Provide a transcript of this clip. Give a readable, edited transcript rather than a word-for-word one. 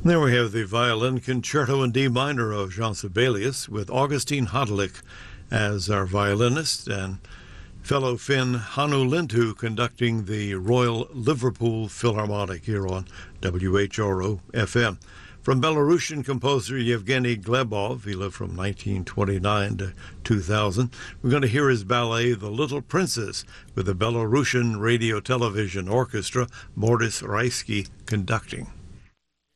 There we have the violin concerto in D minor of Jean Sibelius with Augustine Hodlik as our violinist and fellow Finn Hannu Lintu conducting the Royal Liverpool Philharmonic here on WHRO FM. From Belarusian composer Yevgeny Glebov, he lived from 1929 to 2000. We're going to hear his ballet, The Little Princess, with the Belarusian Radio Television Orchestra, Mortis Rajski conducting.